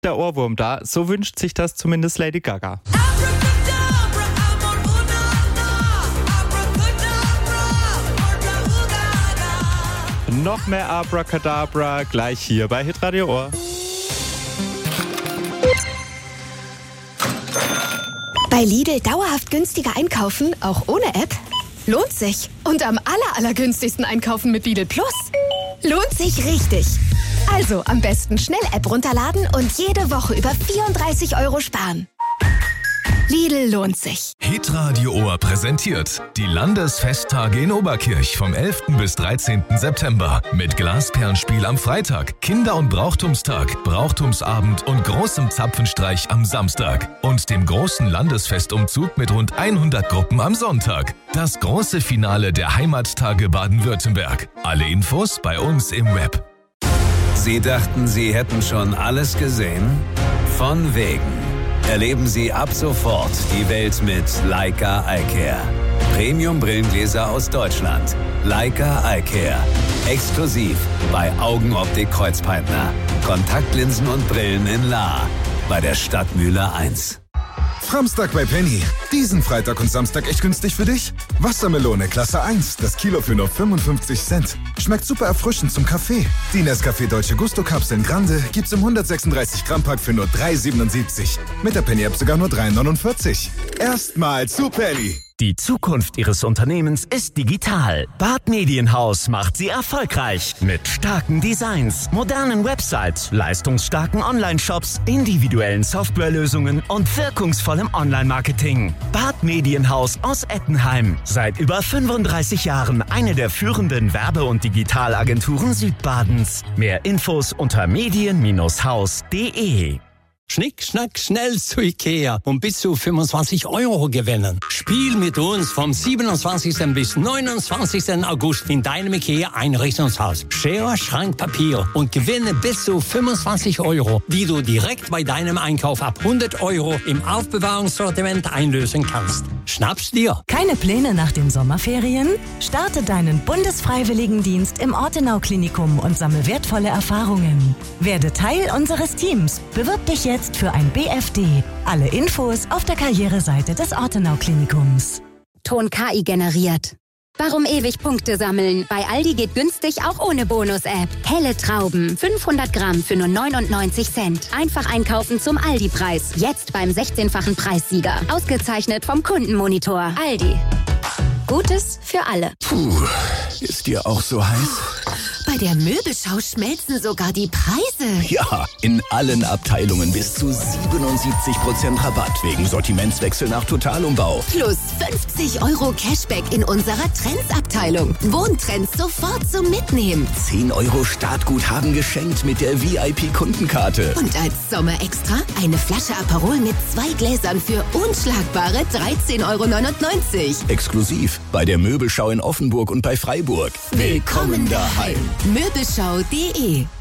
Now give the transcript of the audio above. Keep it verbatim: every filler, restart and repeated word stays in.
Der Ohrwurm da, so wünscht sich das zumindest Lady Gaga. Noch mehr Abracadabra gleich hier bei Hitradio Ohr. Bei Lidl dauerhaft günstiger einkaufen, auch ohne App? Lohnt sich. Und am aller, allergünstigsten einkaufen mit Lidl Plus? Lohnt sich richtig. Also am besten schnell App runterladen und jede Woche über vierunddreißig Euro sparen. Lidl lohnt sich. Hitradio Ohr präsentiert die Landesfesttage in Oberkirch vom elften bis dreizehnten September mit Glasperlenspiel am Freitag, Kinder- und Brauchtumstag, Brauchtumsabend und großem Zapfenstreich am Samstag und dem großen Landesfestumzug mit rund hundert Gruppen am Sonntag. Das große Finale der Heimattage Baden-Württemberg. Alle Infos bei uns im Web. Sie dachten, Sie hätten schon alles gesehen? Von wegen. Erleben Sie ab sofort die Welt mit Leica iCare. Premium-Brillengläser aus Deutschland. Leica iCare. Exklusiv bei Augenoptik Kreuzpeitner. Kontaktlinsen und Brillen in Lahr. Bei der Stadtmühle eins. Samstag bei Penny. Diesen Freitag und Samstag echt günstig für dich? Wassermelone Klasse eins, das Kilo für nur fünfundfünfzig Cent. Schmeckt super erfrischend zum Kaffee. Die Nescafé Dolce Gusto Kapseln Grande gibt's im hundertsechsunddreißig Gramm Pack für nur drei siebenundsiebzig. Mit der Penny App sogar nur drei neunundvierzig. Erstmal zu Penny. Die Zukunft Ihres Unternehmens ist digital. Bad Medienhaus macht Sie erfolgreich. Mit starken Designs, modernen Websites, leistungsstarken Online-Shops, individuellen Softwarelösungen und wirkungsvollem Online-Marketing. Bad Medienhaus aus Ettenheim. Seit über fünfunddreißig Jahren eine der führenden Werbe- und Digitalagenturen Südbadens. Mehr Infos unter medien Haus punkt de. Schnick, schnack, schnell zu Ikea und bis zu fünfundzwanzig Euro gewinnen. Spiel mit uns vom siebenundzwanzigsten bis neunundzwanzigsten August in deinem Ikea-Einrichtungshaus. Schere, Schrank, Papier und gewinne bis zu fünfundzwanzig Euro, die du direkt bei deinem Einkauf ab hundert Euro im Aufbewahrungssortiment einlösen kannst. Schnapp's dir! Keine Pläne nach den Sommerferien? Starte deinen Bundesfreiwilligendienst im Ortenau-Klinikum und sammle wertvolle Erfahrungen. Werde Teil unseres Teams. Bewirb dich jetzt für ein B F D. Alle Infos auf der Karriereseite des Ortenau-Klinikums. Ton K I generiert. Warum ewig Punkte sammeln? Bei Aldi geht günstig auch ohne Bonus-App. Helle Trauben, fünfhundert Gramm für nur neunundneunzig Cent. Einfach einkaufen zum Aldi-Preis. Jetzt beim sechzehnfachen Preissieger. Ausgezeichnet vom Kundenmonitor. Aldi. Gutes für alle. Puh, ist dir auch so heiß? Bei der Möbelschau schmelzen sogar die Preise. Ja, in allen Abteilungen bis zu siebenundsiebzig Prozent Rabatt wegen Sortimentswechsel nach Totalumbau. Plus fünfzig Euro Cashback in unserer Trends-Abteilung. Wohntrends sofort zum Mitnehmen. zehn Euro Startguthaben geschenkt mit der V I P-Kundenkarte. Und als Sommerextra eine Flasche Aperol mit zwei Gläsern für unschlagbare dreizehn Euro neunundneunzig. Exklusiv bei der Möbelschau in Offenburg und bei Freiburg. Willkommen daheim. Möbelschau punkt de